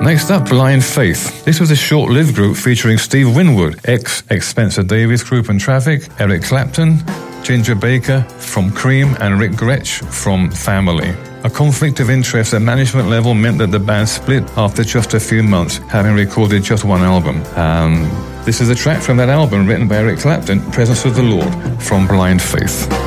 Next up, Blind Faith. This was a short-lived group featuring Steve Winwood, ex-Spencer Davis Group and Traffic, Eric Clapton, Ginger Baker from Cream, and Rick Gretsch from Family. A conflict of interest at management level meant that the band split after just a few months, having recorded just one album. This is a track from that album written by Eric Clapton, Presence of the Lord, from Blind Faith.